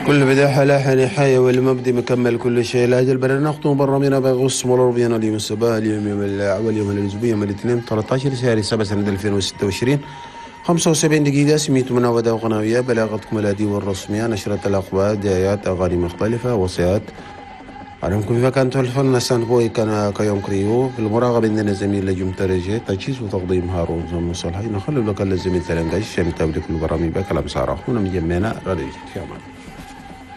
كل بداية حلاحة نهاية والمبدأ مكمل كل شيء لاجل بل نخطو برا من بغص مرور بينا اليوم السباء اليوم يوم الأول يوم الأسبوع يوم الاثنين 13 شهر 7 سنة 2026 75 دقيقة سميت مناودة وقنوية بلاغتكم الهادية والرسمية نشرة الأخبار دعايات أغاني مختلفة وصيات عليكم كيف كان تلفون نسان بوي كان كيوم كريو في المراقبة عندنا زميل لجم ترجي تجهيز وتقديم هارون زم صالحين نخلي لك الزميل تلنجاش شمتابلك البرامج بكلام سارة هنا مجمعنا راديو